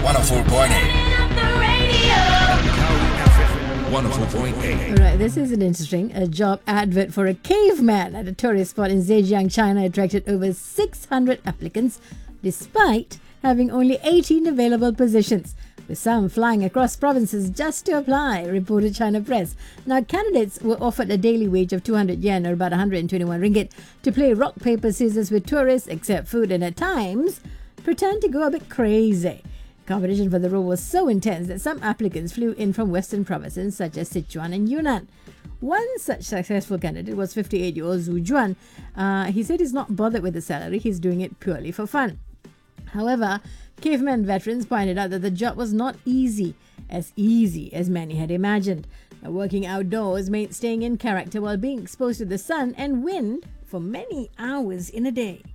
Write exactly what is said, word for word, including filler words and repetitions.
one oh four point eight. one oh four point eight. All right, this isn't interesting. A job advert for a caveman at a tourist spot in Zhejiang, China attracted over six hundred applicants despite having only eighteen available positions, with some flying across provinces just to apply, reported China Press. Now, candidates were offered a daily wage of two hundred yen, or about one hundred twenty-one ringgit, to play rock, paper, scissors with tourists, accept food, and at times pretend to go a bit crazy. Competition for the role was so intense that some applicants flew in from western provinces such as Sichuan and Yunnan. One such successful candidate was fifty-eight-year-old Zhu Juan. Uh, he said he's not bothered with the salary, he's doing it purely for fun. However, caveman veterans pointed out that the job was not easy, as easy as many had imagined. Now, working outdoors meant staying in character while being exposed to the sun and wind for many hours in a day.